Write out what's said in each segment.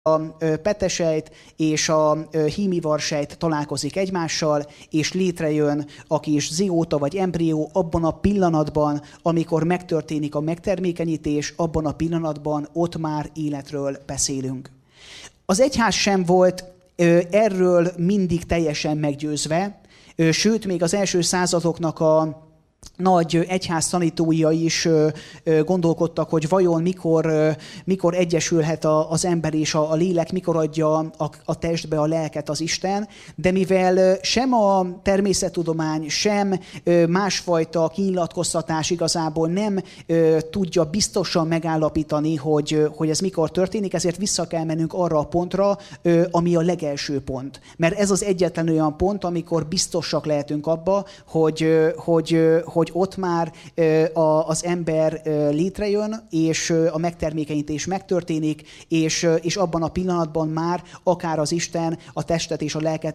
a petesejt és a hímivarsejt találkozik egymással, és létrejön a kis zióta vagy embrió abban a pillanatban, amikor megtörténik a megtermékenyítés, abban a pillanatban ott már életről beszélünk. Az egyház sem volt erről mindig teljesen meggyőzve, sőt, még az első századoknak a nagy egyház tanítói is gondolkodtak, hogy vajon mikor egyesülhet az ember és a lélek, mikor adja a testbe a lelket az Isten, de mivel sem a természettudomány, sem másfajta kinyilatkoztatás igazából nem tudja biztosan megállapítani, hogy ez mikor történik, ezért vissza kell mennünk arra a pontra, ami a legelső pont. Mert ez az egyetlen olyan pont, amikor biztosak lehetünk abba, hogy ott már az ember létrejön, és a megtermékenyítés megtörténik, és abban a pillanatban már akár az Isten a testet és a lelket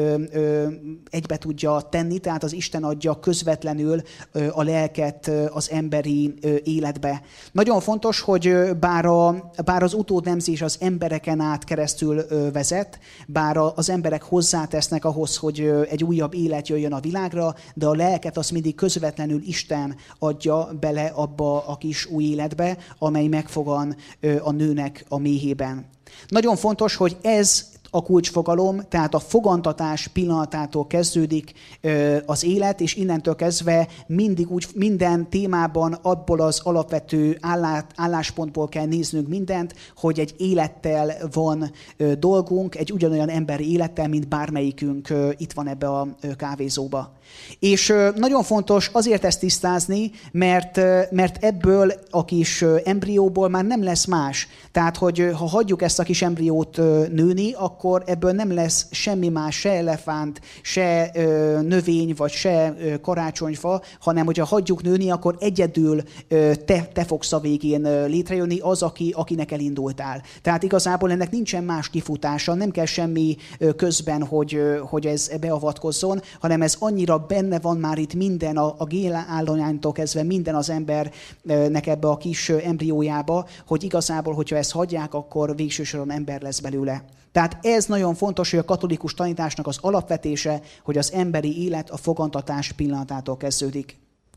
egybe tudja tenni, tehát az Isten adja közvetlenül a lelket az emberi életbe. Nagyon fontos, hogy bár az utódnemzés az embereken át keresztül vezet, bár az emberek hozzátesznek ahhoz, hogy egy újabb élet jöjjön a világra, de a lelket az mindig közvetlenül Isten adja bele abba a kis új életbe, amely megfogan a nőnek a méhében. Nagyon fontos, hogy ez a kulcsfogalom, tehát a fogantatás pillanatától kezdődik az élet, és innentől kezdve mindig úgy minden témában abból az alapvető álláspontból kell néznünk mindent, hogy egy élettel van dolgunk, egy ugyanolyan emberi élettel, mint bármelyikünk itt van ebbe a kávézóba. És nagyon fontos azért ezt tisztázni, mert ebből a kis embrióból már nem lesz más. Tehát, hogy ha hagyjuk ezt a kis embriót nőni, akkor ebből nem lesz semmi más, se elefánt, se növény, vagy se karácsonyfa, hanem hogyha hagyjuk nőni, akkor egyedül te fogsz a végén létrejönni, az, akinek elindultál. Tehát igazából ennek nincsen más kifutása, nem kell semmi közben, hogy ez beavatkozzon, hanem ez annyira benne van már itt minden, a gélállománytól kezdve minden az embernek ebbe a kis embriójába, hogy igazából, hogyha ezt hagyják, akkor végső soron ember lesz belőle. Tehát ez nagyon fontos, hogy a katolikus tanításnak az alapvetése, hogy az emberi élet a fogantatás pillanatától kezdődik.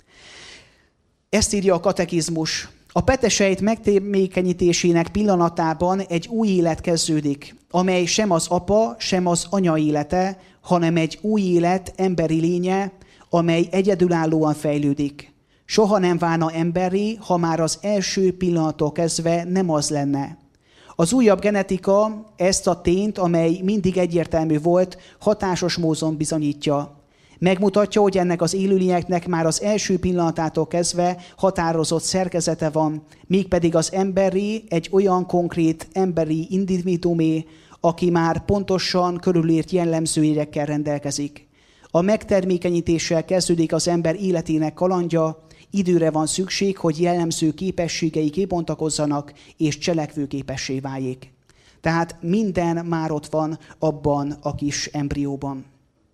Ezt írja a katekizmus. A petesejt megtermékenyítésének pillanatában egy új élet kezdődik, amely sem az apa, sem az anya élete, hanem egy új élet emberi lénye, amely egyedülállóan fejlődik. Soha nem válna emberré, ha már az első pillanattól kezdve nem az lenne. Az újabb genetika ezt a tényt, amely mindig egyértelmű volt, hatásos módon bizonyítja. Megmutatja, hogy ennek az élőlényeknek már az első pillanatától kezdve határozott szerkezete van, mégpedig az emberi egy olyan konkrét emberi individuumé, aki már pontosan körülírt jellemzőjegyekkel rendelkezik. A megtermékenyítéssel kezdődik az ember életének kalandja, időre van szükség, hogy jellemző képességei kibontakozzanak és cselekvőképessé váljék. Tehát minden már ott van abban a kis embrióban.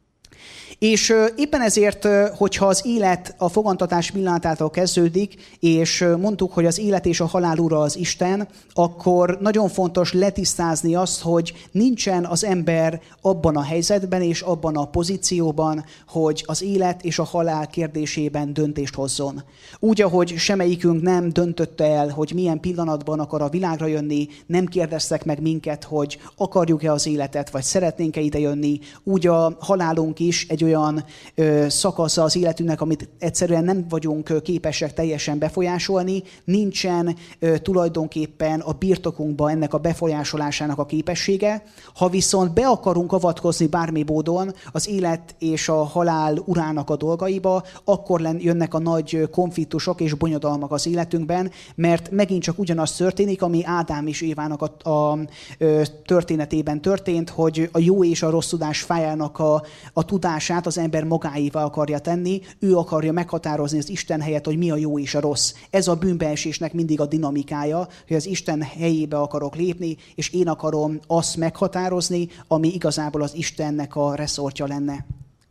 És éppen ezért, hogyha az élet a fogantatás pillanatától kezdődik, és mondtuk, hogy az élet és a halál ura az Isten, akkor nagyon fontos letisztázni azt, hogy nincsen az ember abban a helyzetben és abban a pozícióban, hogy az élet és a halál kérdésében döntést hozzon. Úgy, ahogy semmelyikünk nem döntötte el, hogy milyen pillanatban akar a világra jönni, nem kérdeztek meg minket, hogy akarjuk-e az életet, vagy szeretnénk-e ide jönni, úgy a halálunk is egy olyan szakasza az életünknek, amit egyszerűen nem vagyunk képesek teljesen befolyásolni, nincsen tulajdonképpen a birtokunkban ennek a befolyásolásának a képessége. Ha viszont be akarunk avatkozni bármi módon az élet és a halál urának a dolgaiba, akkor jönnek a nagy konfliktusok és bonyodalmak az életünkben, mert megint csak ugyanaz történik, ami Ádám és Évának a történetében történt, hogy a jó és a rossz tudás fájának a tudását az ember magáévá akarja tenni, ő akarja meghatározni az Isten helyett, hogy mi a jó és a rossz. Ez a bűnbeesésnek mindig a dinamikája, hogy az Isten helyébe akarok lépni, és én akarom azt meghatározni, ami igazából az Istennek a reszortja lenne.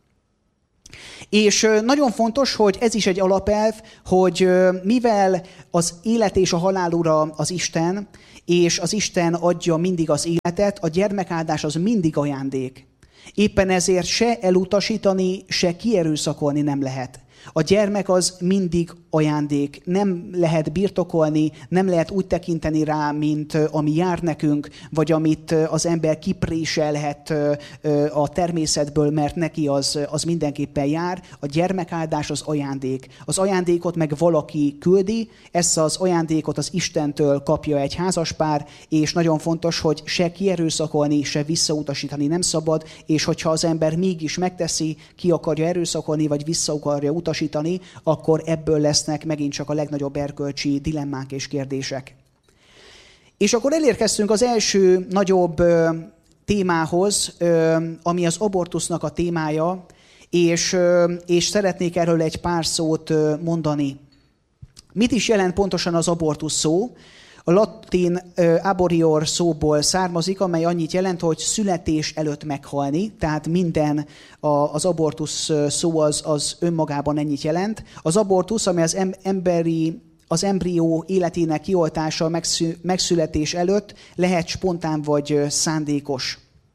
És nagyon fontos, hogy ez is egy alapelv, hogy mivel az élet és a halál ura az Isten, és az Isten adja mindig az életet, a gyermekáldás az mindig ajándék. Éppen ezért se elutasítani, se kierőszakolni nem lehet. A gyermek az mindig ajándék, nem lehet birtokolni, nem lehet úgy tekinteni rá, mint ami jár nekünk, vagy amit az ember kipréselhet a természetből, mert neki az mindenképpen jár. A gyermekáldás az ajándék. Az ajándékot meg valaki küldi, ezt az ajándékot az Istentől kapja egy házaspár, és nagyon fontos, hogy se kierőszakolni, se visszautasítani nem szabad, és hogyha az ember mégis megteszi, ki akarja erőszakolni, vagy vissza akarja utasítani, akkor ebből lesznek megint csak a legnagyobb erkölcsi dilemmák és kérdések. És akkor elérkeztünk az első nagyobb témához, ami az abortusznak a témája, és szeretnék erről egy pár szót mondani. Mit is jelent pontosan az abortusz szó? A latin aborior szóból származik, amely annyit jelent, hogy születés előtt meghalni, tehát minden az abortusz szó az önmagában ennyit jelent. Az abortusz, ami az embrió életének kioltása megszületés előtt lehet spontán vagy szándékos.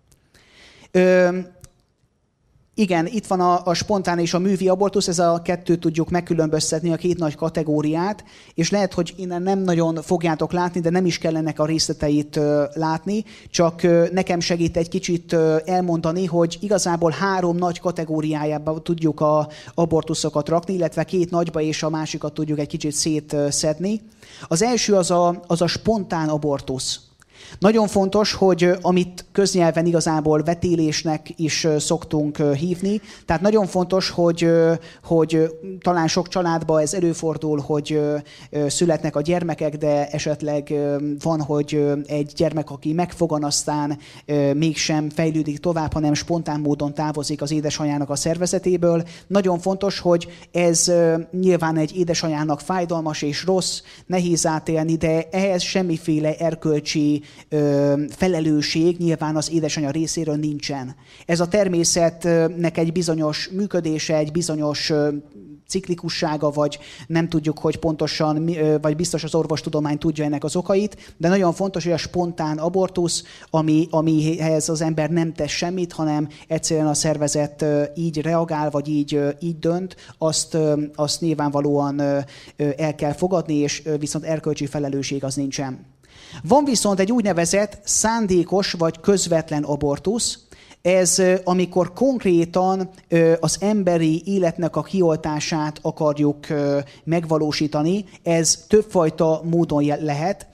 Igen, itt van a spontán és a művi abortusz, ez a kettőt tudjuk megkülönböztetni, a két nagy kategóriát, és lehet, hogy innen nem nagyon fogjátok látni, de nem is kellene a részleteit látni, csak nekem segít egy kicsit elmondani, hogy igazából 3 nagy kategóriájába tudjuk az abortuszokat rakni, illetve 2 nagyba, és a másikat tudjuk egy kicsit szétszedni. Az első az a spontán abortusz. Nagyon fontos, hogy amit köznyelven igazából vetélésnek is szoktunk hívni, tehát nagyon fontos, hogy talán sok családban ez előfordul, hogy születnek a gyermekek, de esetleg van, hogy egy gyermek, aki megfogan, aztán mégsem fejlődik tovább, hanem spontán módon távozik az édesanyjának a szervezetéből. Nagyon fontos, hogy ez nyilván egy édesanyának fájdalmas és rossz, nehéz átélni, de ehhez semmiféle erkölcsi felelősség nyilván az édesanyja részéről nincsen. Ez a természetnek egy bizonyos működése, egy bizonyos ciklikussága, vagy nem tudjuk, hogy pontosan, vagy biztos az orvostudomány tudja ennek az okait, de nagyon fontos, hogy a spontán abortusz, amihez az ember nem tesz semmit, hanem egyszerűen a szervezet így reagál, vagy így dönt, azt nyilvánvalóan el kell fogadni, és viszont erkölcsi felelősség az nincsen. Van viszont egy úgynevezett szándékos vagy közvetlen abortusz. Ez amikor konkrétan az emberi életnek a kioltását akarjuk megvalósítani. Ez többfajta módon lehet.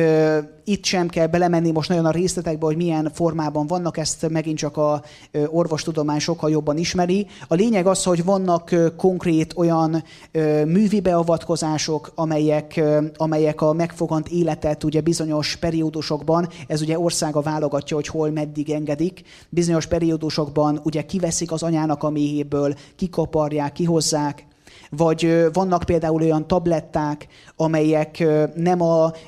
Itt sem kell belemenni most nagyon a részletekbe, hogy milyen formában vannak, ezt megint csak a orvostudomány sokkal jobban ismeri. A lényeg az, hogy vannak konkrét olyan művi beavatkozások, amelyek a megfogant életet ugye bizonyos periódusokban, ez ugye országa válogatja, hogy hol meddig engedik, bizonyos periódusokban ugye kiveszik az anyának a méhéből, kikaparják, kihozzák, vagy vannak például olyan tabletták, amelyek nem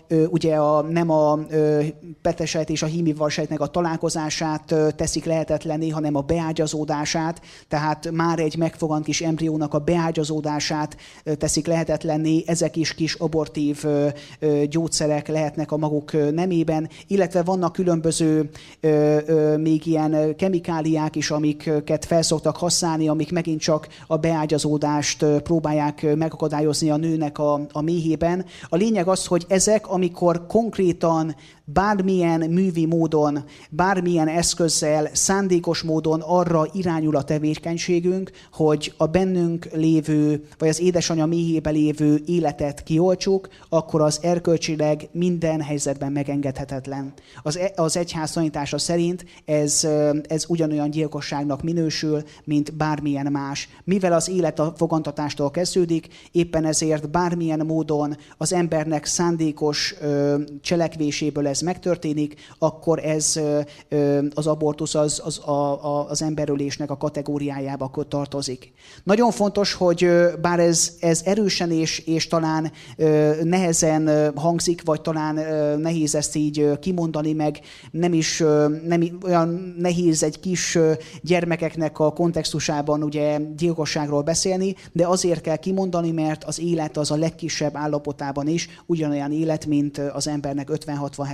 a petesejt és a hímivarsejtnek a találkozását teszik lehetetlenné, hanem a beágyazódását, tehát már egy megfogant kis embriónak a beágyazódását teszik lehetetlenné, ezek is kis abortív gyógyszerek lehetnek a maguk nemében, illetve vannak különböző még ilyen kemikáliák is, amiket felszoktak használni, amik megint csak a beágyazódást próbálják megakadályozni a nőnek a méhében. A lényeg az, hogy ezek, amikor konkrétan bármilyen művi módon, bármilyen eszközzel, szándékos módon arra irányul a tevékenységünk, hogy a bennünk lévő, vagy az édesanyja méhébe lévő életet kioltsuk, akkor az erkölcsileg minden helyzetben megengedhetetlen. Az egyház tanítása szerint ez ugyanolyan gyilkosságnak minősül, mint bármilyen más. Mivel az élet a fogantatástól kezdődik, éppen ezért bármilyen módon az embernek szándékos cselekvéséből ez megtörténik, akkor ez az abortusz az emberölésnek a kategóriájába tartozik. Nagyon fontos, hogy bár ez erősen és talán nehezen hangzik, vagy talán nehéz ezt így kimondani, meg nem olyan nehéz egy kis gyermekeknek a kontextusában ugye gyilkosságról beszélni, de azért kell kimondani, mert az élet az a legkisebb állapotában is ugyanolyan élet, mint az embernek 50-60-70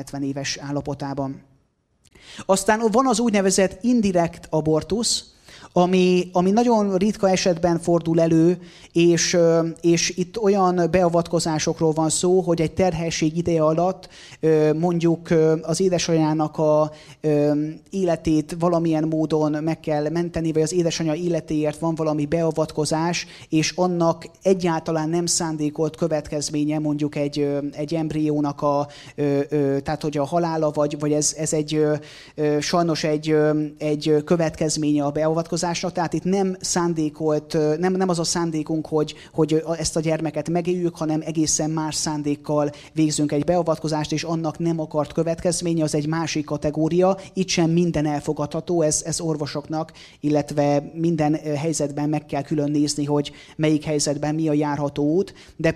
70 éves állapotában. Aztán van az úgynevezett indirekt abortusz, ami nagyon ritka esetben fordul elő, és itt olyan beavatkozásokról van szó, hogy egy terhesség ideje alatt mondjuk az édesanyának a életét valamilyen módon meg kell menteni, vagy az édesanyja életéért van valami beavatkozás, és annak egyáltalán nem szándékolt következménye mondjuk egy embriónak tehát hogy a halála, vagy ez sajnos egy következménye a beavatkozásnak. Tehát itt nem szándékolt, nem az a szándékunk, hogy ezt a gyermeket megéljük, hanem egészen más szándékkal végzünk egy beavatkozást, és annak nem akart következménye, az egy másik kategória. Itt sem minden elfogadható, ez orvosoknak, illetve minden helyzetben meg kell külön nézni, hogy melyik helyzetben mi a járható út. De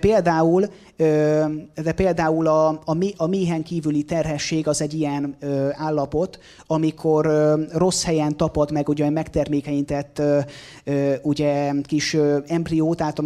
például a méhen kívüli terhesség az egy ilyen állapot, amikor rossz helyen tapad meg ugye megtermékenyített ugye kis embrió, tehát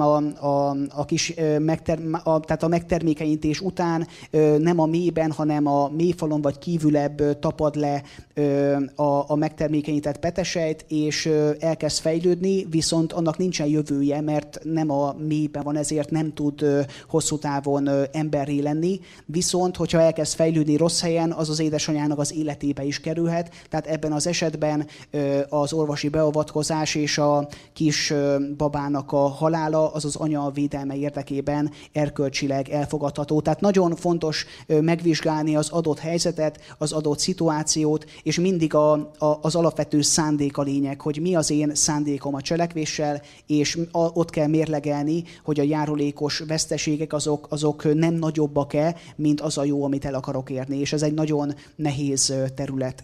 tehát a megtermékenyítés után nem a mélyben, hanem a mélyfalon vagy kívülebb tapad le a megtermékenyített petesejt, és elkezd fejlődni, viszont annak nincsen jövője, mert nem a mélyben van, ezért nem tud hosszú távon emberré lenni. Viszont, hogyha elkezd fejlődni rossz helyen, az az édesanyának az életébe is kerülhet. Tehát ebben az esetben az orvosi beavatkozás és a kis babának a halála az anya védelme érdekében erkölcsileg elfogadható. Tehát nagyon fontos megvizsgálni az adott helyzetet, az adott szituációt, és mindig az alapvető szándék a lényeg, hogy mi az én szándékom a cselekvéssel, és ott kell mérlegelni, hogy a járulékos veszteségek azok nem nagyobbak-e, mint az a jó, amit el akarok érni. És ez egy nagyon nehéz terület.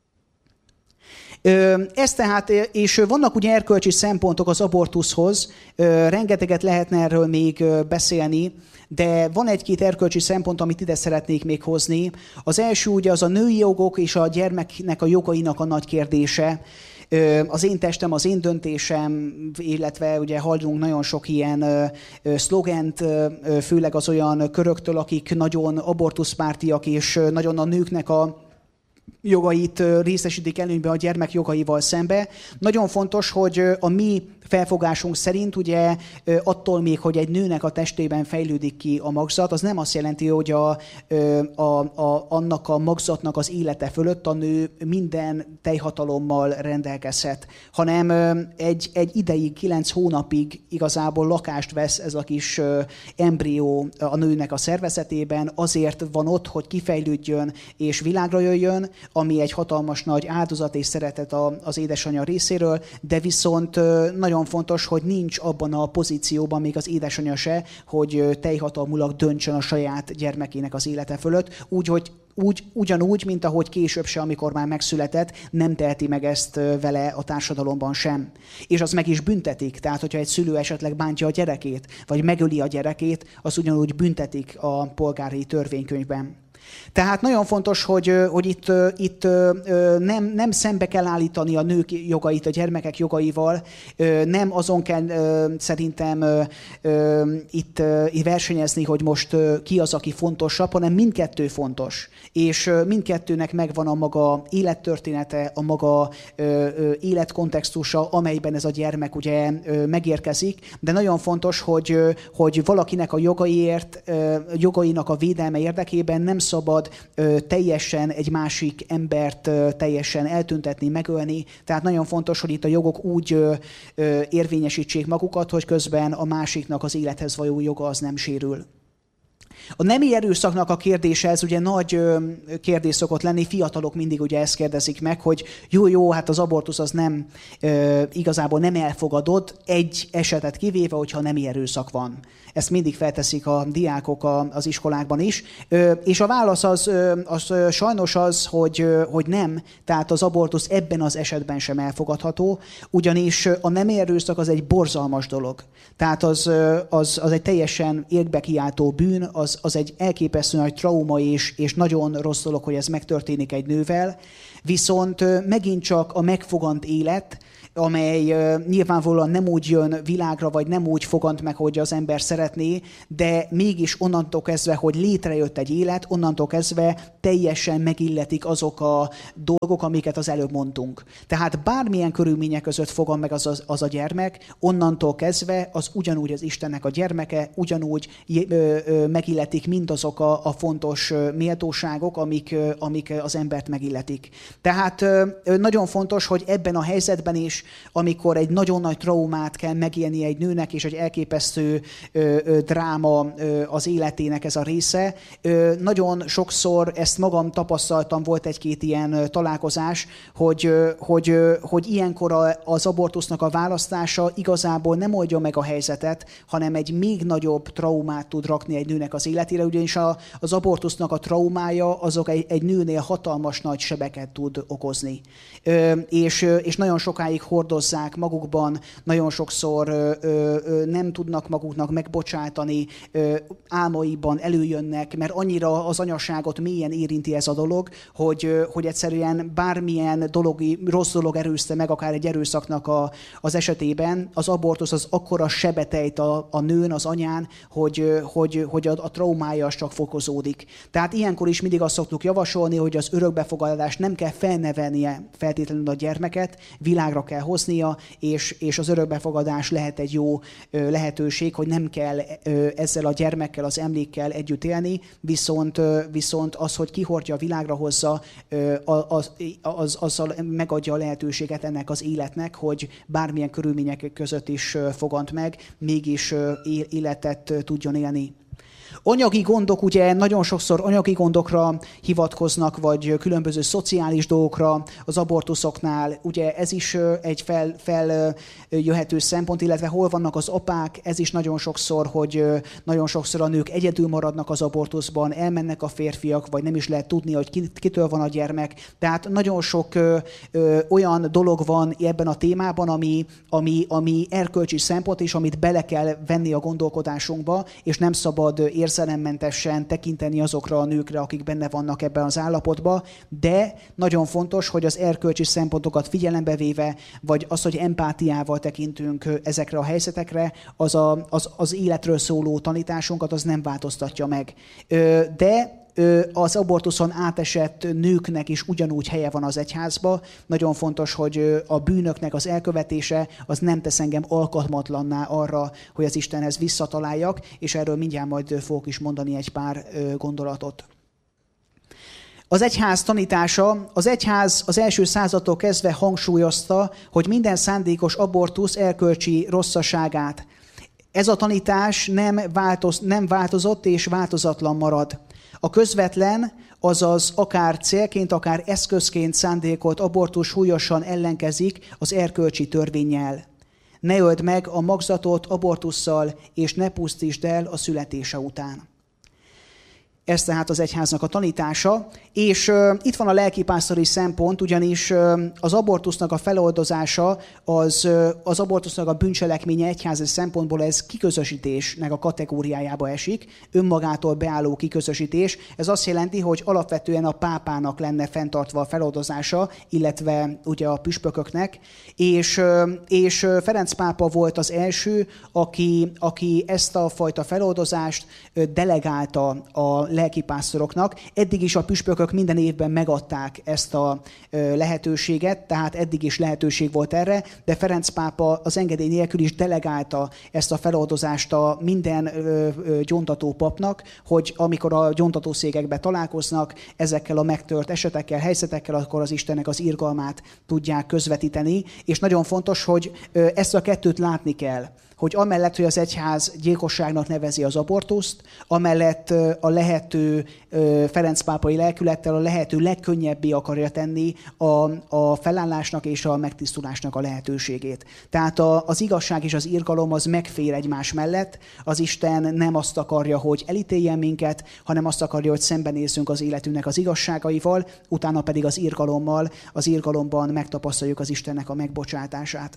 Ez tehát, és vannak ugye erkölcsi szempontok az abortuszhoz, rengeteget lehetne erről még beszélni, de van egy-két erkölcsi szempont, amit ide szeretnék még hozni. Az első ugye az a női jogok és a gyermeknek a jogainak a nagy kérdése. Az én testem, az én döntésem, illetve ugye hallunk nagyon sok ilyen szlogent, főleg az olyan köröktől, akik nagyon abortuszpártiak, és nagyon a nőknek a jogait részesítik előnybe a gyermek jogaival szembe. Nagyon fontos, hogy a mi felfogásunk szerint ugye attól még, hogy egy nőnek a testében fejlődik ki a magzat, az nem azt jelenti, hogy annak a magzatnak az élete fölött a nő minden teljhatalommal rendelkezhet, hanem egy ideig, 9 hónapig igazából lakást vesz ez a kis embrió a nőnek a szervezetében, azért van ott, hogy kifejlődjön és világra jöjjön, ami egy hatalmas nagy áldozat és szeretet az édesanyja részéről, de viszont nagyon fontos, hogy nincs abban a pozícióban még az édesanyja se, hogy teljhatalmulag döntsön a saját gyermekének az élete fölött, ugyanúgy, mint ahogy később se, amikor már megszületett, nem teheti meg ezt vele a társadalomban sem. És az meg is büntetik, tehát hogyha egy szülő esetleg bántja a gyerekét, vagy megöli a gyerekét, az ugyanúgy büntetik a polgári törvénykönyvben. Tehát nagyon fontos, hogy itt nem szembe kell állítani a nők jogait a gyermekek jogaival, nem azon kell szerintem itt versenyezni, hogy most ki az, aki fontosabb, hanem mindkettő fontos. És mindkettőnek megvan a maga élettörténete, a maga életkontextusa, amelyben ez a gyermek ugye megérkezik, de nagyon fontos, hogy valakinek a jogainak a védelme érdekében nem szabad teljesen egy másik embert teljesen eltüntetni, megölni. Tehát nagyon fontos, hogy itt a jogok úgy érvényesítsék magukat, hogy közben a másiknak az élethez való joga az nem sérül. A nemi erőszaknak a kérdése, ez ugye nagy kérdés szokott lenni, fiatalok mindig ugye ezt kérdezik meg, hogy jó, hát az abortusz az nem igazából nem elfogadott, egy esetet kivéve, hogyha nemi erőszak van. Ezt mindig felteszik a diákok az iskolákban is. És a válasz az sajnos az, hogy nem, tehát az abortusz ebben az esetben sem elfogadható, ugyanis a nemi erőszak az egy borzalmas dolog. Tehát az egy teljesen égbe kiáltó bűn, az egy elképesztő nagy trauma, és nagyon rossz dolog, hogy ez megtörténik egy nővel, viszont megint csak a megfogant élet, amely nyilvánvalóan nem úgy jön világra, vagy nem úgy fogant meg, hogy az ember szeretné, de mégis onnantól kezdve, hogy létrejött egy élet, onnantól kezdve teljesen megilletik azok a dolgok, amiket az előbb mondtunk. Tehát bármilyen körülmények között fogan meg az a gyermek, onnantól kezdve az ugyanúgy az Istennek a gyermeke, ugyanúgy megilletik mindazok a fontos méltóságok, amik az embert megilletik. Tehát nagyon fontos, hogy ebben a helyzetben is, amikor egy nagyon nagy traumát kell megélnie egy nőnek, és egy elképesztő dráma az életének ez a része, nagyon sokszor ezt magam tapasztaltam, volt egy-két ilyen találkozás, hogy ilyenkor az abortusznak a választása igazából nem oldja meg a helyzetet, hanem egy még nagyobb traumát tud rakni egy nőnek az életére, ugyanis az abortusznak a traumája azok egy nőnél hatalmas nagy sebeket tud okozni. És nagyon sokáig hordozzák magukban, nagyon sokszor nem tudnak maguknak megbocsátani, álmaiban előjönnek, mert annyira az anyaságot mélyen érinti ez a dolog, hogy egyszerűen bármilyen rossz dolog erőzte meg, akár egy erőszaknak az esetében, az abortusz az akkora sebet ejt a nőn, az anyán, hogy a traumája az csak fokozódik. Tehát ilyenkor is mindig azt szoktuk javasolni, hogy az örökbefogadás nem kell felnevelnie feltétlenül a gyermeket, világra kell hoznia, és az örökbefogadás lehet egy jó lehetőség, hogy nem kell ezzel a gyermekkel, az emlékkel együtt élni, viszont az, hogy kihordja, világra hozza, azzal megadja a lehetőséget ennek az életnek, hogy bármilyen körülmények között is fogant meg, mégis életet tudjon élni. Anyagi gondok, ugye nagyon sokszor anyagi gondokra hivatkoznak, vagy különböző szociális dolgokra az abortuszoknál. Ugye ez is egy feljöhető szempont, illetve hol vannak az apák, ez is nagyon sokszor, hogy nagyon sokszor a nők egyedül maradnak az abortuszban, elmennek a férfiak, vagy nem is lehet tudni, hogy kitől van a gyermek. Tehát nagyon sok olyan dolog van ebben a témában, ami erkölcsi szempont, és amit bele kell venni a gondolkodásunkba, és nem szabad érzelemmentesen tekinteni azokra a nőkre, akik benne vannak ebben az állapotban, de nagyon fontos, hogy az erkölcsi szempontokat figyelembe véve, vagy az, hogy empátiával tekintünk ezekre a helyzetekre, az életről szóló tanításunkat az nem változtatja meg. De az abortuszon átesett nőknek is ugyanúgy helye van az egyházba. Nagyon fontos, hogy a bűnöknek az elkövetése az nem tesz engem alkalmatlanná arra, hogy az Istenhez visszataláljak, és erről mindjárt majd fogok is mondani egy pár gondolatot. Az egyház tanítása, az egyház az első századtól kezdve hangsúlyozta, hogy minden szándékos abortusz erkölcsi rosszaságát. Ez a tanítás nem változott és változatlan marad. A közvetlen, azaz akár célként, akár eszközként szándékolt abortusz súlyosan ellenkezik az erkölcsi törvénnyel. Ne öld meg a magzatot abortusszal, és ne pusztítsd el a születése után. Ez tehát az egyháznak a tanítása, és itt van a lelkipásztori szempont, ugyanis az abortusznak a feloldozása, az abortusznak a bűncselekménye egyházi szempontból ez kiközösítésnek a kategóriájába esik, önmagától beálló kiközösítés. Ez azt jelenti, hogy alapvetően a pápának lenne fenntartva a feloldozása, illetve ugye a püspököknek, és Ferenc pápa volt az első, aki ezt a fajta feloldozást delegálta a lelkipásztoroknak. Eddig is a püspökök minden évben megadták ezt a lehetőséget, tehát eddig is lehetőség volt erre, de Ferenc pápa az engedély nélkül is delegálta ezt a feloldozást a minden gyóntató papnak, hogy amikor a gyóntatószékekbe találkoznak ezekkel a megtört esetekkel, helyzetekkel, akkor az Istennek az irgalmát tudják közvetíteni, és nagyon fontos, hogy ezt a kettőt látni kell, hogy amellett, hogy az egyház gyilkosságnak nevezi az abortuszt, amellett a lehető Ferenc pápai lelkülettel a lehető legkönnyebbé akarja tenni a felállásnak és a megtisztulásnak a lehetőségét. Tehát az igazság és az irgalom az megfér egymás mellett. Az Isten nem azt akarja, hogy elítéljen minket, hanem azt akarja, hogy szembenézzünk az életünknek az igazságaival, utána pedig az irgalommal, az irgalomban megtapasztaljuk az Istennek a megbocsátását.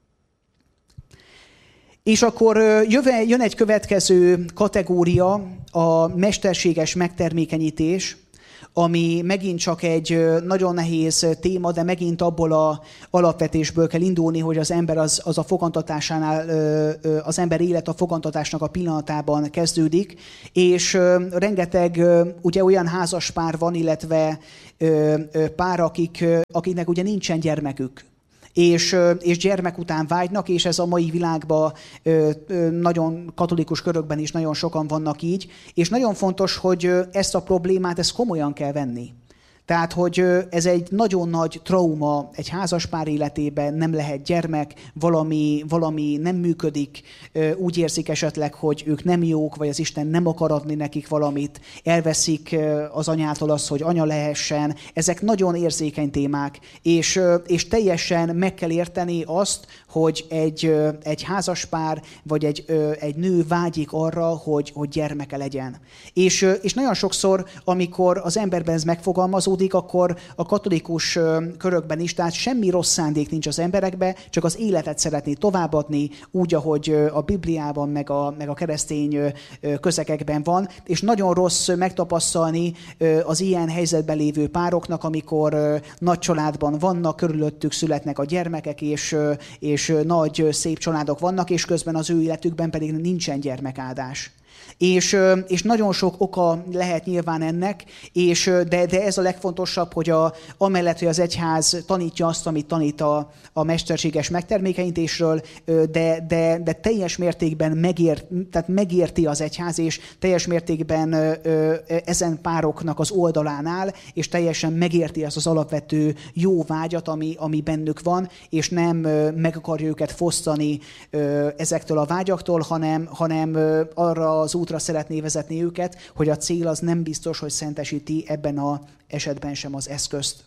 És akkor jön egy következő kategória, a mesterséges megtermékenyítés, ami megint csak egy nagyon nehéz téma, de megint abból a alapvetésből kell indulni, hogy az ember az a fogantatásánál, az ember élet a fogantatásnak a pillanatában kezdődik, és rengeteg ugye olyan házaspár van, illetve pár, akiknek ugye nincsen gyermekük. És gyermek után vágynak, és ez a mai világban nagyon katolikus körökben is nagyon sokan vannak így, és nagyon fontos, hogy ezt a problémát ezt komolyan kell venni. Tehát, hogy ez egy nagyon nagy trauma egy házaspár életében, nem lehet gyermek, valami nem működik, úgy érzik esetleg, hogy ők nem jók, vagy az Isten nem akar adni nekik valamit, elveszik az anyától azt, hogy anya lehessen. Ezek nagyon érzékeny témák, és teljesen meg kell érteni azt, hogy egy házaspár, vagy egy nő vágyik arra, hogy gyermeke legyen. És nagyon sokszor, amikor az emberben ez megfogalmazódik, akkor a katolikus körökben is, tehát semmi rossz szándék nincs az emberekben, csak az életet szeretné továbbadni, úgy, ahogy a Bibliában, meg a keresztény közegekben van, és nagyon rossz megtapasztalni az ilyen helyzetben lévő pároknak, amikor nagy családban vannak, körülöttük születnek a gyermekek, és nagy, szép családok vannak, és közben az ő életükben pedig nincsen gyermekáldás. És nagyon sok oka lehet nyilván ennek, de ez a legfontosabb, hogy amellett, hogy az egyház tanítja azt, amit tanít a mesterséges megtermékenyítésről, de teljes mértékben megérti az egyház, és teljes mértékben ezen pároknak az oldalán áll, és teljesen megérti azt az alapvető jó vágyat, ami bennük van, és nem meg akarja őket fosztani ezektől a vágyaktól, hanem arra az útra szeretné vezetni őket, hogy a cél az nem biztos, hogy szentesíti ebben az esetben sem az eszközt.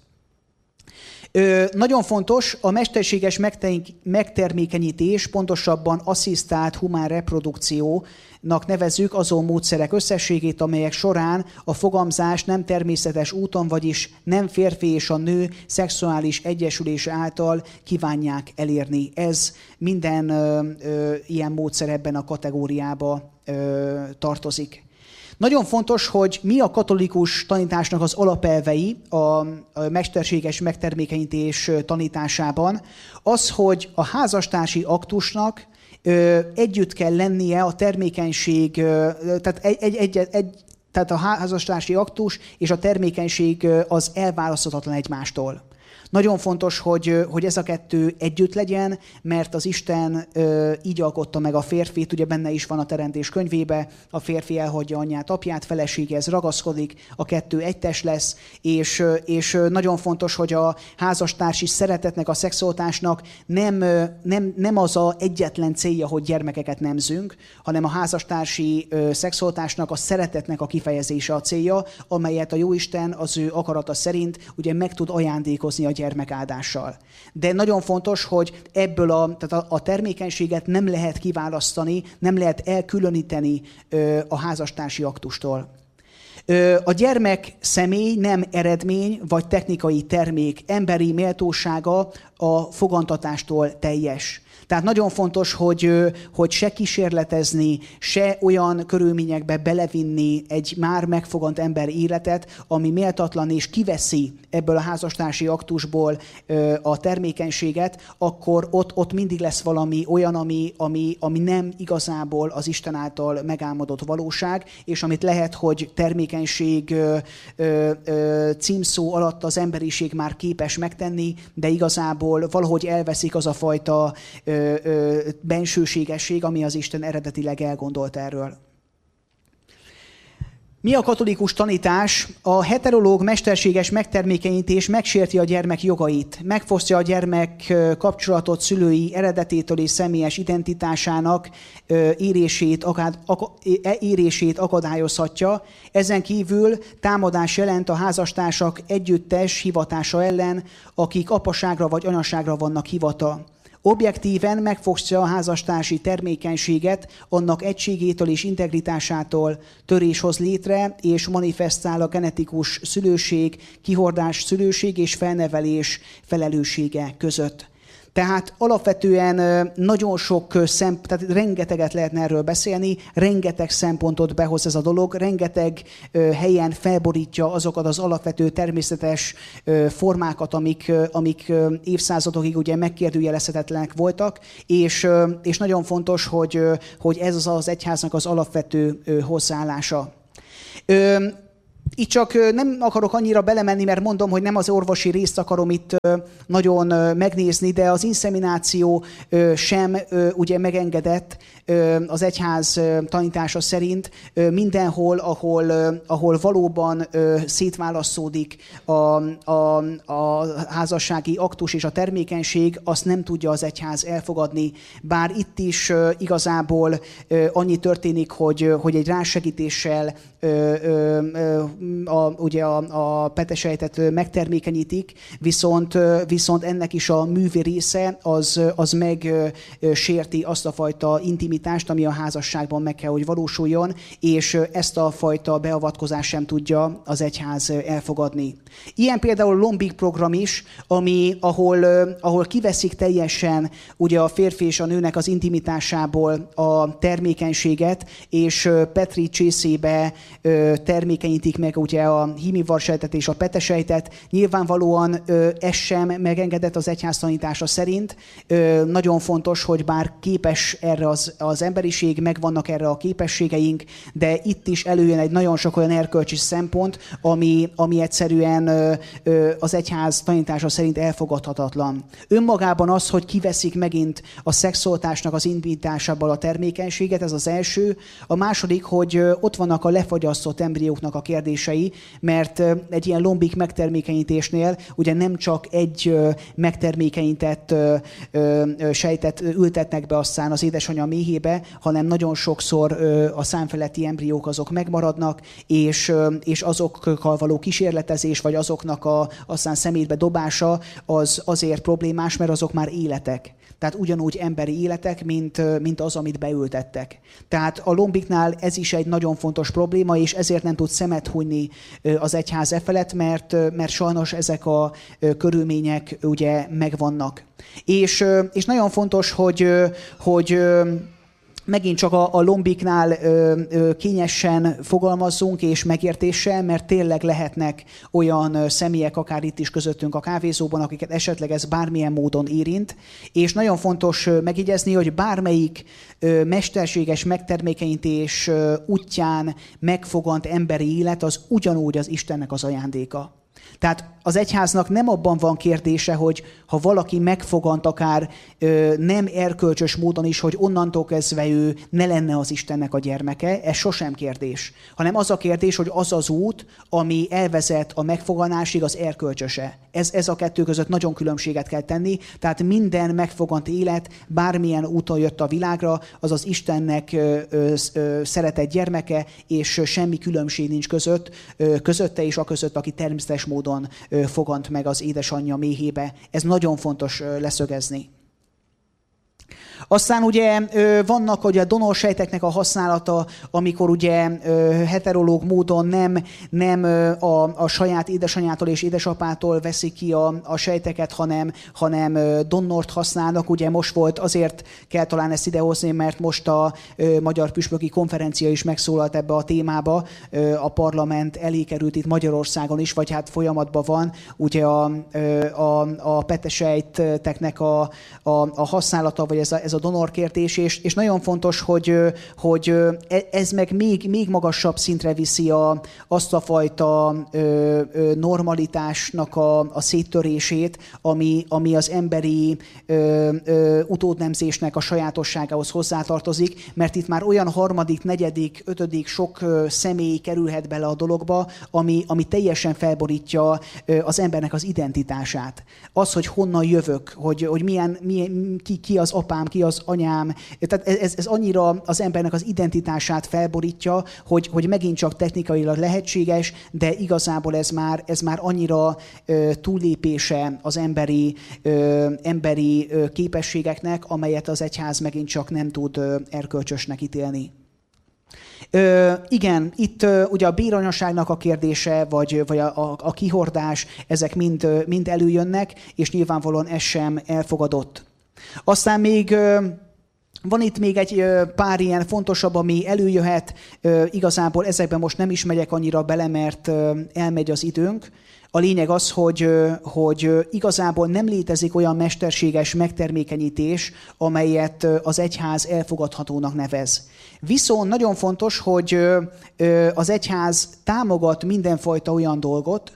Nagyon fontos a mesterséges megtermékenyítés, pontosabban asszisztált humán reprodukciónak nevezzük azon módszerek összességét, amelyek során a fogamzás nem természetes úton, vagyis nem férfi és a nő szexuális egyesülése által kívánják elérni. Ez minden ilyen módszer ebben a kategóriába tartozik. Nagyon fontos, hogy mi a katolikus tanításnak az alapelvei a mesterséges megtermékenyítés tanításában. Az, hogy a házastársi aktusnak együtt kell lennie a termékenység, tehát a házastársi aktus és a termékenység az elválaszthatatlan egymástól. Nagyon fontos, hogy ez a kettő együtt legyen, mert az Isten így alkotta meg a férfit, ugye benne is van a Teremtés könyvébe, a férfi elhagyja anyját, apját, feleségéhez ragaszkodik, a kettő egytes lesz, és nagyon fontos, hogy a házastársi szeretetnek, a szexualitásnak nem az a egyetlen célja, hogy gyermekeket nemzünk, hanem a házastársi szexualitásnak, a szeretetnek a kifejezése a célja, amelyet a Jóisten az ő akarata szerint ugye meg tud ajándékozni a gyermekáldással. De nagyon fontos, hogy ebből tehát a termékenységet nem lehet kiválasztani, nem lehet elkülöníteni a házastársi aktustól. A gyermek személy nem eredmény vagy technikai termék, emberi méltósága a fogantatástól teljes. Tehát nagyon fontos, hogy se kísérletezni, se olyan körülményekbe belevinni egy már megfogant ember életet, ami méltatlan és kiveszi ebből a házastársi aktusból a termékenységet, akkor ott mindig lesz valami olyan, ami nem igazából az Isten által megálmodott valóság, és amit lehet, hogy termékenység címszó alatt az emberiség már képes megtenni, de igazából valahogy elveszik az a fajta bensőségesség, ami az Isten eredetileg elgondolt erről. Mi a katolikus tanítás? A heterológ mesterséges megtermékenyítés megsérti a gyermek jogait, megfosztja a gyermek kapcsolatot szülői eredetétől és személyes identitásának érését akadályozhatja. Ezen kívül támadás jelent a házastársak együttes hivatása ellen, akik apaságra vagy anyaságra vannak hivatva. Objektíven megfosztja a házastársi termékenységet annak egységétől és integritásától, törés hoz létre és manifestál a genetikus szülőség, kihordás szülőség és felnevelés felelőssége között. Tehát alapvetően nagyon sok tehát rengeteget lehetne erről beszélni, rengeteg szempontot behoz ez a dolog, rengeteg helyen felborítja azokat az alapvető természetes formákat, amik évszázadokig ugye megkérdőjelezhetetlenek voltak, és nagyon fontos, hogy ez az egyháznak az alapvető hozzáállása. Itt csak nem akarok annyira belemenni, mert mondom, hogy nem az orvosi részt akarom itt nagyon megnézni, de az inszemináció sem ugye megengedett az egyház tanítása szerint mindenhol, ahol valóban szétválasztódik a házassági aktus és a termékenység, azt nem tudja az egyház elfogadni. Bár itt is igazából annyi történik, hogy egy rásegítéssel ugye a petesejtet megtermékenyítik, viszont ennek is a művi része az megsérti azt a fajta intimitást, ami a házasságban meg kell, hogy valósuljon, és ezt a fajta beavatkozást sem tudja az egyház elfogadni. Ilyen például a Lombik program is, ahol kiveszik teljesen ugye a férfi és a nőnek az intimitásából a termékenységet, és Petri csészébe termékenyítik meg ugye a hímivarsejtet és a petesejtet. Nyilvánvalóan ez sem megengedett az egyház tanítása szerint. Nagyon fontos, hogy bár képes erre az emberiség, megvannak erre a képességeink, de itt is előjön egy nagyon sok olyan erkölcsi szempont, ami egyszerűen az egyház tanítása szerint elfogadhatatlan. Önmagában az, hogy kiveszik megint a szexualitásnak az indításából a termékenységet, ez az első. A második, hogy ott vannak a lefagyasztott embrióknak a kérdései, mert egy ilyen lombik megtermékenyítésnél ugye nem csak egy megtermékenyített sejtet ültetnek be aztán az édesanyja méhébe, hanem nagyon sokszor a számfeletti embriók azok megmaradnak, és azokkal való kísérletezés, vagy azoknak aztán szemétbe dobása az azért problémás, mert azok már életek. Tehát ugyanúgy emberi életek, mint az, amit beültettek. Tehát a lombiknál ez is egy nagyon fontos probléma, és ezért nem tud szemet hunyni az egyház felett, mert sajnos ezek a körülmények ugye megvannak. És nagyon fontos, hogy megint csak a lombiknál kényesen fogalmazzunk és megértéssel, mert tényleg lehetnek olyan személyek, akár itt is közöttünk a kávézóban, akiket esetleg ez bármilyen módon érint. És nagyon fontos megjegyezni, hogy bármelyik mesterséges megtermékenyítés útján megfogant emberi élet, az ugyanúgy az Istennek az ajándéka. Tehát az egyháznak nem abban van kérdése, hogy ha valaki megfogant akár nem erkölcsös módon is, hogy onnantól kezdve ő ne lenne az Istennek a gyermeke, ez sosem kérdés. Hanem az a kérdés, hogy az az út, ami elvezet a megfoganásig, az erkölcsöse. Ez a kettő között nagyon különbséget kell tenni, tehát minden megfogant élet bármilyen úton jött a világra, az az Istennek szeretett gyermeke, és semmi különbség nincs közötte és aközött, aki természetes módon fogant meg az édesanyja méhébe. Ez nagyon fontos leszögezni. Aztán ugye vannak ugye a donorsejteknek a használata, amikor ugye heterológ módon nem a saját édesanyától és édesapától veszik ki a sejteket, hanem donort használnak. Ugye most volt, azért kell talán ezt idehozni, mert most a Magyar Püspöki Konferencia is megszólalt ebbe a témába. A parlament elé került itt Magyarországon is, vagy hát folyamatban van ugye a petesejteknek a használata, vagy ez a donorkértés, és nagyon fontos, hogy ez meg még magasabb szintre viszi azt a fajta normalitásnak a széttörését, ami az emberi utódnemzésnek a sajátosságához hozzátartozik, mert itt már olyan harmadik, negyedik, ötödik sok személy kerülhet bele a dologba, ami teljesen felborítja az embernek az identitását. Az, hogy honnan jövök, hogy ki az apám, ki az anyám. Tehát ez annyira az embernek az identitását felborítja, hogy megint csak technikailag lehetséges, de igazából ez már annyira túllépése az emberi képességeknek, amelyet az egyház megint csak nem tud erkölcsösnek ítélni. Igen, itt ugye a béranyaságnak a kérdése, vagy a kihordás, ezek mind előjönnek, és nyilvánvalóan ez sem elfogadott. Aztán még van itt még egy pár ilyen fontosabb, ami előjöhet. Igazából ezekben most nem is megyek annyira bele, mert elmegy az időnk. A lényeg az, hogy igazából nem létezik olyan mesterséges megtermékenyítés, amelyet az egyház elfogadhatónak nevez. Viszont nagyon fontos, hogy az egyház támogat mindenfajta olyan dolgot,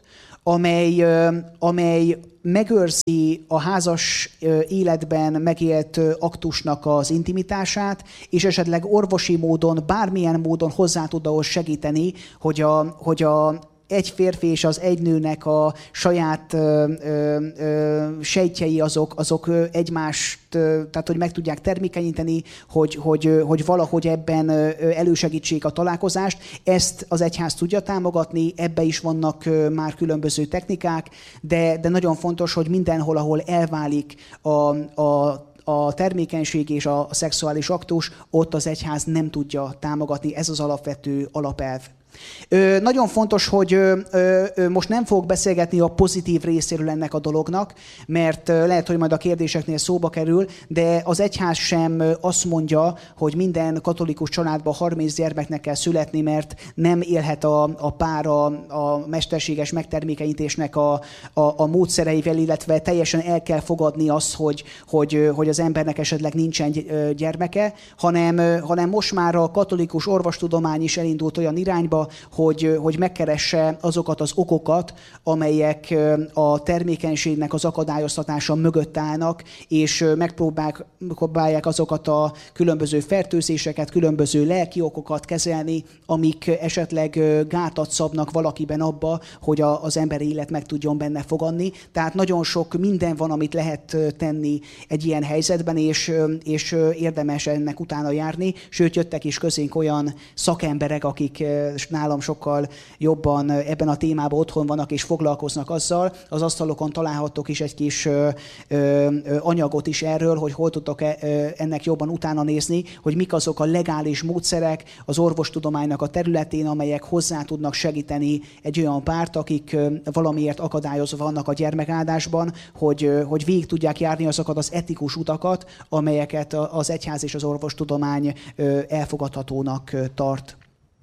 amely megőrzi a házas életben megélt aktusnak az intimitását, és esetleg orvosi módon, bármilyen módon hozzá tud ahhoz segíteni, hogy egy férfi és az egy nőnek a saját sejtjei azok egymást, tehát hogy meg tudják termékenyíteni, hogy valahogy ebben elősegítsék a találkozást. Ezt az egyház tudja támogatni, ebbe is vannak már különböző technikák, de nagyon fontos, hogy mindenhol, ahol elválik a termékenység és a szexuális aktus, ott az egyház nem tudja támogatni. Ez az alapvető alapelv. Nagyon fontos, hogy most nem fogok beszélgetni a pozitív részéről ennek a dolognak, mert lehet, hogy majd a kérdéseknél szóba kerül, de az egyház sem azt mondja, hogy minden katolikus családban 30 gyermeknek kell születni, mert nem élhet a pár a mesterséges megtermékenyítésnek a módszereivel, illetve teljesen el kell fogadni azt, hogy az embernek esetleg nincsen gyermeke, hanem most már a katolikus orvostudomány is elindult olyan irányba, hogy megkeresse azokat az okokat, amelyek a termékenységnek az akadályoztatása mögött állnak, és megpróbálják azokat a különböző fertőzéseket, különböző lelki okokat kezelni, amik esetleg gátat szabnak valakiben abba, hogy az emberi élet meg tudjon benne fogadni. Tehát nagyon sok minden van, amit lehet tenni egy ilyen helyzetben, és érdemes ennek utána járni. Sőt, jöttek is közénk olyan szakemberek, akik nálam sokkal jobban ebben a témában otthon vannak és foglalkoznak azzal. Az asztalokon találhattok is egy kis anyagot is erről, hogy hol tudtok ennek jobban utána nézni, hogy mik azok a legális módszerek az orvostudománynak a területén, amelyek hozzá tudnak segíteni egy olyan párt, akik valamiért akadályozva vannak a gyermekáldásban, hogy végig tudják járni azokat az etikus utakat, amelyeket az egyház és az orvostudomány elfogadhatónak tart.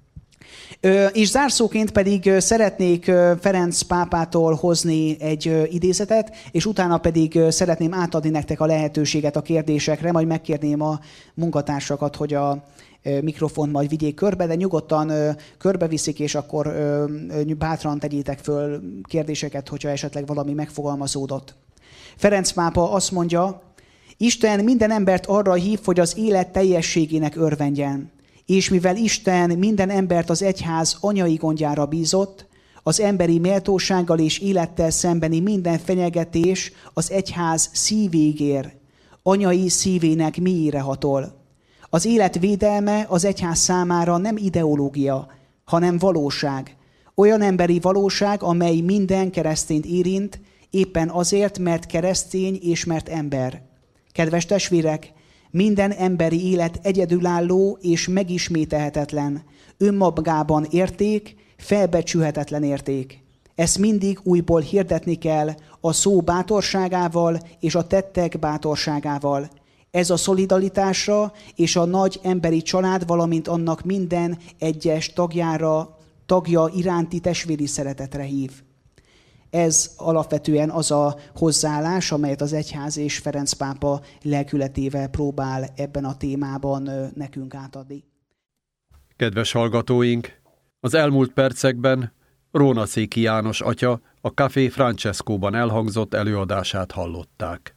És zárszóként pedig szeretnék Ferenc pápától hozni egy idézetet, és utána pedig szeretném átadni nektek a lehetőséget a kérdésekre, majd megkérném a munkatársakat, hogy a mikrofon majd vigyék körbe, de nyugodtan körbeviszik, és akkor bátran tegyétek föl kérdéseket, hogyha esetleg valami megfogalmazódott. Ferenc pápa azt mondja, Isten minden embert arra hív, hogy az élet teljességének örvendjen. És mivel Isten minden embert az egyház anyai gondjára bízott, az emberi méltósággal és élettel szembeni minden fenyegetés az egyház szívéig ér, anyai szívének mélyére hatol. Az élet védelme az egyház számára nem ideológia, hanem valóság. Olyan emberi valóság, amely minden keresztényt érint, éppen azért, mert keresztény és mert ember. Kedves testvérek, minden emberi élet egyedülálló és megismételhetetlen, önmagában érték, felbecsülhetetlen érték. Ezt mindig újból hirdetni kell a szó bátorságával és a tettek bátorságával. Ez a szolidaritásra és a nagy emberi család, valamint annak minden egyes tagja iránti testvéri szeretetre hív. Ez alapvetően az a hozzáállás, amelyet az egyház és Ferenc pápa lelkületével próbál ebben a témában nekünk átadni. Kedves hallgatóink! Az elmúlt percekben Rónaszéki János atya a Café Francescóban elhangzott előadását hallották.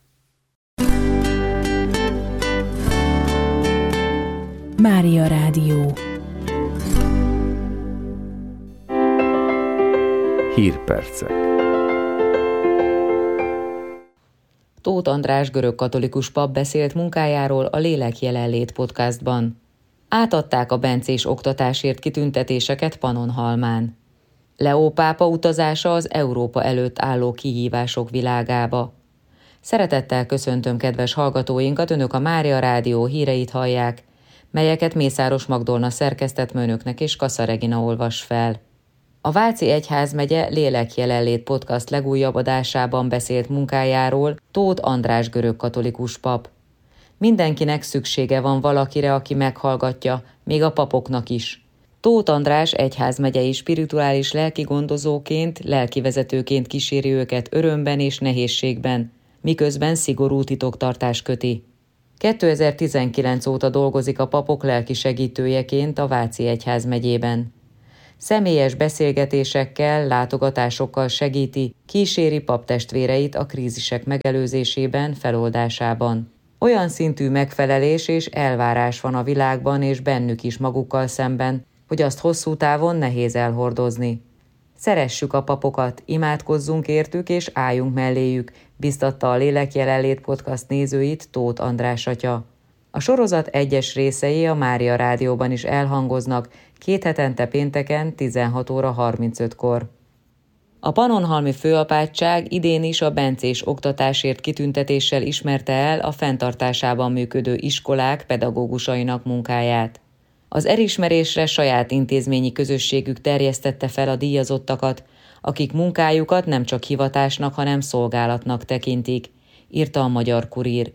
Mária Rádió. Hírpercek. Tóth András görögkatolikus pap beszélt munkájáról a Lélek jelenlét podcastban. Átadták a bencés oktatásért kitüntetéseket Pannonhalmán. Leó pápa utazása az Európa előtt álló kihívások világába. Szeretettel köszöntöm kedves hallgatóinkat, Önök a Mária Rádió híreit hallják. melyeket Mészáros Magdolna szerkesztett és Kassa Regina olvas fel. A Váci Egyházmegye Lélekjelenlét podcast legújabb adásában beszélt munkájáról Tóth András görögkatolikus pap. Mindenkinek szüksége van valakire, aki meghallgatja, még a papoknak is. Tóth András egyházmegyei spirituális lelkigondozóként, lelkivezetőként kíséri őket örömben és nehézségben, miközben szigorú titoktartás köti. 2019 óta dolgozik a papok lelki segítőjeként a Váci Egyházmegyében. Személyes beszélgetésekkel, látogatásokkal segíti, kíséri paptestvéreit a krízisek megelőzésében, feloldásában. Olyan szintű megfelelés és elvárás van a világban és bennük is magukkal szemben, hogy azt hosszú távon nehéz elhordozni. Szeressük a papokat, imádkozzunk értük és álljunk melléjük, biztatta a Lélekjelenlét podcast nézőit Tóth András atya. A sorozat egyes részei a Mária Rádióban is elhangoznak, 2 hetente pénteken 16 óra 35-kor. A Pannonhalmi Főapátság idén is a bencés oktatásért kitüntetéssel ismerte el a fenntartásában működő iskolák pedagógusainak munkáját. Az elismerésre saját intézményi közösségük terjesztette fel a díjazottakat, akik munkájukat nem csak hivatásnak, hanem szolgálatnak tekintik, írta a Magyar Kurír.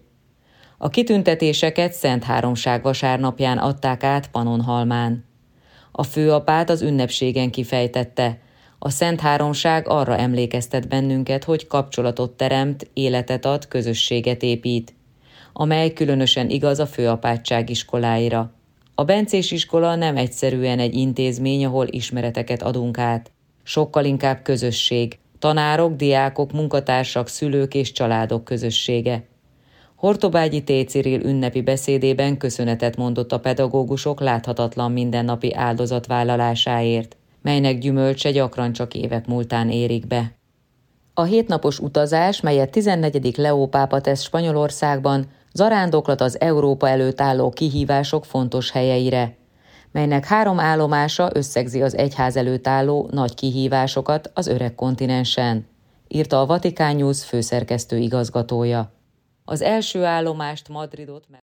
A kitüntetéseket Szentháromság vasárnapján adták át Pannonhalmán. A főapát az ünnepségen kifejtette: a Szentháromság arra emlékeztet bennünket, hogy kapcsolatot teremt, életet ad, közösséget épít, amely különösen igaz a főapátság iskoláira. A bencés iskola nem egyszerűen egy intézmény, ahol ismereteket adunk át. Sokkal inkább közösség, tanárok, diákok, munkatársak, szülők és családok közössége. Hortobágyi T. Cyril ünnepi beszédében köszönetet mondott a pedagógusok láthatatlan mindennapi áldozatvállalásáért, melynek gyümölcse gyakran csak évek múltán érik be. A 7 napos utazás, melyet 14. Leó pápa tesz Spanyolországban, zarándoklat az Európa előtt álló kihívások fontos helyeire, melynek 3 állomása összegzi az egyház előtt álló nagy kihívásokat az öreg kontinensen, írta a Vatikán News főszerkesztő igazgatója. Az első állomást Madridot